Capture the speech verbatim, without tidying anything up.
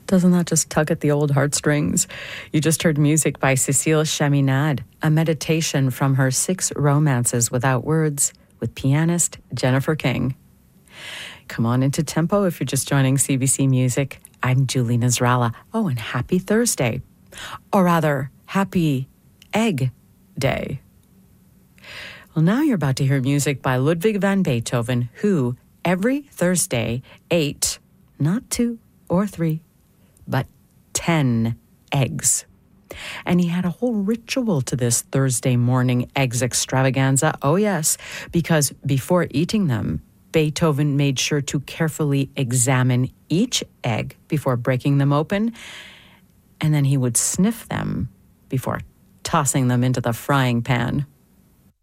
Doesn't that just tug at the old heartstrings? You just heard music by Cécile Chaminade, a meditation from her Six Romances Without Words with pianist Jennifer King. Come on into tempo if you're just joining C B C Music. I'm Julie Nasrallah. Oh, and happy Thursday. Or rather, happy Egg Day. Well, now you're about to hear music by Ludwig van Beethoven, who every Thursday ate not two or three, but ten eggs. And he had a whole ritual to this Thursday morning eggs extravaganza. Oh, yes, because before eating them, Beethoven made sure to carefully examine each egg before breaking them open, and then he would sniff them before tossing them into the frying pan.